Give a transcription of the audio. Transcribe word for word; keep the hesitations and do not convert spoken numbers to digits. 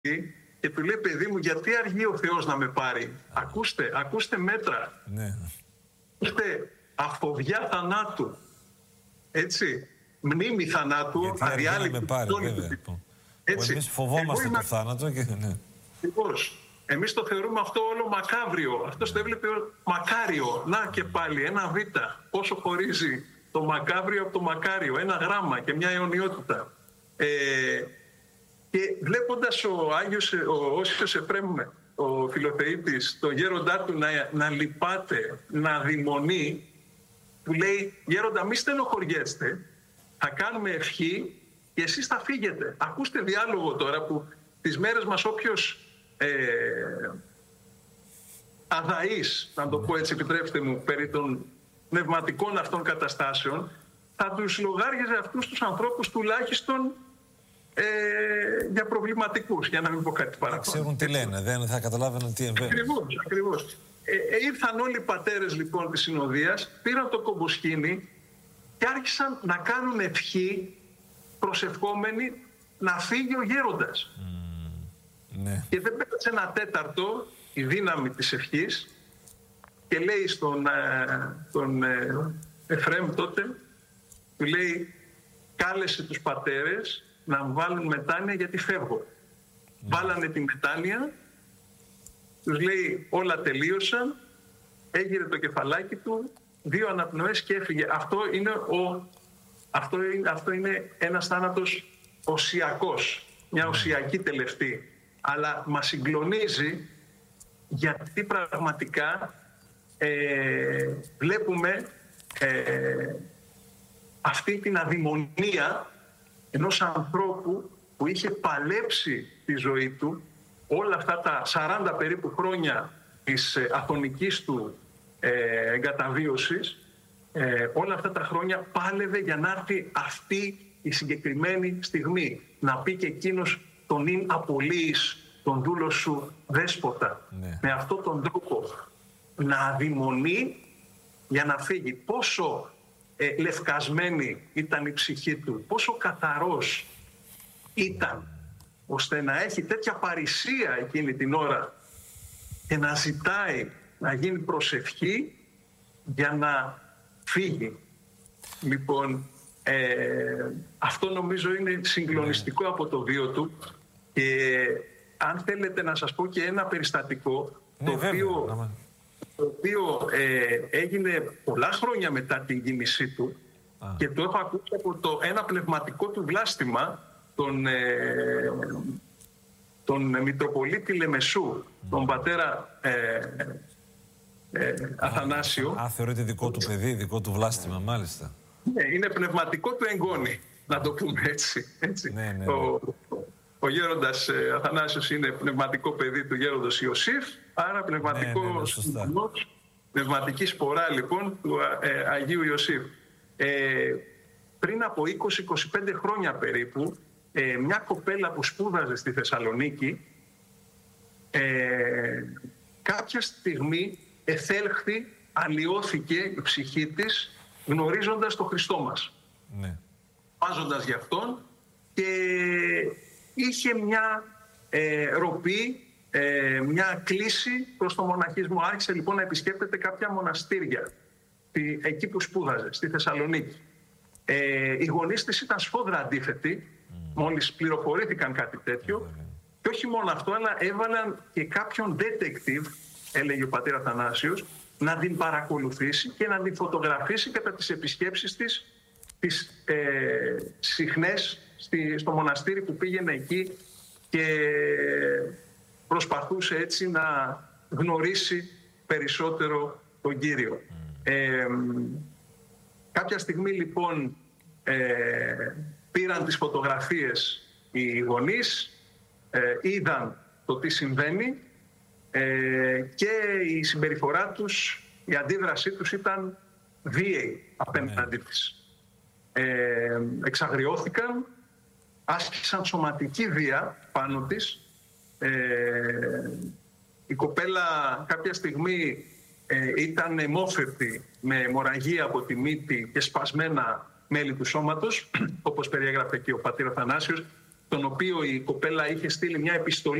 και του λέει, παιδί μου, γιατί αργεί ο Θεός να με πάρει? Ακούστε, ακούστε μέτρα. Ναι. Ακούστε αφοβιά θανάτου. Έτσι. Μνήμη θανάτου. Γιατί αργεί να με πάρει, βέβαια. Έτσι. Εμείς φοβόμαστε το θάνατο και ναι. Ακριβώς. Εμείς το θεωρούμε αυτό όλο μακάβριο. Αυτός το έβλεπε μακάριο. Να και πάλι ένα β. Πόσο χωρίζει το μακάβριο από το μακάριο. Ένα γράμμα και μια αιωνιότητα. Ε, και βλέποντας ο Άγιος, ο Όσιος Εφραίμ, ο Φιλοθεήτης, τον γέροντά του να, να λυπάται, να δημονεί, του λέει, γέροντα, μη στενοχωριέστε, θα κάνουμε ευχή και εσείς θα φύγετε. Ακούστε διάλογο τώρα που τις μέρες μας όποιος ε, αδαής, να το πω έτσι, επιτρέψτε μου, περί των πνευματικών αυτών καταστάσεων, θα τους λογάριαζε αυτούς τους ανθρώπους τουλάχιστον ε, για προβληματικούς, για να μην πω κάτι παραπάνω. Δεν ξέρουν τι λένε, δεν θα καταλάβαιναν τι εμβαίνει. Ακριβώς, ακριβώς. Ε, ε, ήρθαν όλοι οι πατέρες λοιπόν της συνοδείας, πήραν το κομποσκήνι και άρχισαν να κάνουν ευχή προσευχόμενοι να φύγει ο γέροντας. Mm, ναι. Και δεν πέταξε ένα τέταρτο η δύναμη της ευχής και λέει στον ε, τον, ε, Εφραίμ τότε, του λέει, κάλεσε τους πατέρες να βάλουν μετάνοια γιατί φεύγω. Mm. Βάλανε τη μετάνοια, τους λέει όλα τελείωσαν, έγειρε το κεφαλάκι του, δύο αναπνοές και έφυγε. Αυτό είναι, ο, αυτό είναι, αυτό είναι ένας θάνατος οσιακός, μια οσιακή τελευταία. Αλλά μας συγκλονίζει γιατί πραγματικά ε, βλέπουμε ε, αυτή την αδειμονία ενός ανθρώπου που είχε παλέψει τη ζωή του όλα αυτά τα σαράντα περίπου χρόνια της ε, αθωνικής του ε, εγκαταβίωσης, ε, όλα αυτά τα χρόνια πάλευε για να έρθει αυτή η συγκεκριμένη στιγμή. Να πει και εκείνος τον «ειν απολύεις τον δούλο σου δέσποτα». Ναι. Με αυτόν τον τρόπο να αδειμονεί για να φύγει. Πόσο ε, λευκασμένη ήταν η ψυχή του, πόσο καθαρός ήταν, ώστε να έχει τέτοια παρησία εκείνη την ώρα και να ζητάει να γίνει προσευχή για να φύγει. Λοιπόν, ε, αυτό νομίζω είναι συγκλονιστικό από το βίο του και αν θέλετε να σας πω και ένα περιστατικό το ναι, οποίο, βέβαια. το οποίο ε, έγινε πολλά χρόνια μετά την κίνησή του Α. και το έχω ακούσει από το ένα πνευματικό του βλάστημα τον, ε, τον Μητροπολίτη Λεμεσού, mm. τον πατέρα ε, ε, Αθανάσιο. Α, θεωρείται δικό του παιδί, δικό του βλάστημα, μάλιστα. Ναι, είναι πνευματικό του εγγόνι, να το πούμε έτσι. έτσι. Ναι, ναι, ναι. Ο, ο γέροντας ε, Αθανάσιος είναι πνευματικό παιδί του γέροντος Ιωσήφ, άρα πνευματικό ναι, ναι, ναι, πνευματική σπορά λοιπόν του ε, Αγίου Ιωσήφ. Ε, πριν από είκοσι με είκοσι πέντε χρόνια περίπου, ε, μια κοπέλα που σπούδαζε στη Θεσσαλονίκη ε, κάποια στιγμή εθέλχθη, αλλοιώθηκε η ψυχή της γνωρίζοντας τον Χριστό μας. Ναι. Βάζοντας γι' Αυτόν και είχε μια ε, ροπή, ε, μια κλίση προς το μοναχισμό. Άρχισε λοιπόν να επισκέπτεται κάποια μοναστήρια εκεί που σπούδαζε, στη Θεσσαλονίκη. Ε, οι γονείς της ήταν σφόδρα αντίθετοι, mm. μόλις πληροφορήθηκαν κάτι τέτοιο. Mm. Και όχι μόνο αυτό, αλλά έβαλαν και κάποιον detective, έλεγε ο πατήρ Αθανάσιος, να την παρακολουθήσει και να την φωτογραφίσει κατά τις επισκέψεις της, τις ε, συχνές στη, στο μοναστήρι που πήγαινε εκεί και προσπαθούσε έτσι να γνωρίσει περισσότερο τον Κύριο. Mm. Ε, κάποια στιγμή λοιπόν ε, πήραν τις φωτογραφίες οι γονείς, ε, είδαν το τι συμβαίνει ε, και η συμπεριφορά τους, η αντίδρασή τους ήταν βίαιη απέναντι mm. της. Ε, εξαγριώθηκαν, άσκησαν σωματική βία πάνω της. Ε, η κοπέλα κάποια στιγμή ε, ήταν αιμόφερτη με αιμορραγία από τη μύτη και σπασμένα μέλη του σώματος, όπως περιέγραφε και ο πατήρ Αθανάσιος. τον οποίο η κοπέλα είχε στείλει μια επιστολή